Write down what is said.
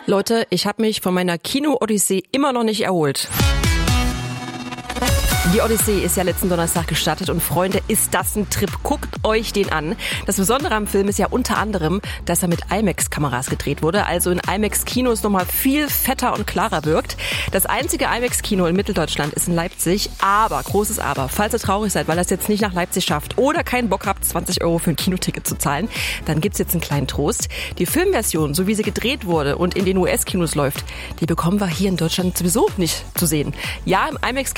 Leute, ich habe mich von meiner Kino-Odyssee immer noch nicht erholt. Die Odyssee ist ja letzten Donnerstag gestartet und Freunde, ist das ein Trip. Guckt euch den an. Das Besondere am Film ist ja unter anderem, dass er mit IMAX-Kameras gedreht wurde, also in IMAX-Kinos nochmal viel fetter und klarer wirkt. Das einzige IMAX-Kino in Mitteldeutschland ist in Leipzig, aber, großes Aber, falls ihr traurig seid, weil ihr es jetzt nicht nach Leipzig schafft oder keinen Bock habt, 20 € für ein Kinoticket zu zahlen, dann gibt's jetzt einen kleinen Trost. Die Filmversion, so wie sie gedreht wurde und in den US-Kinos läuft, die bekommen wir hier in Deutschland sowieso nicht zu sehen. Ja, im IMAX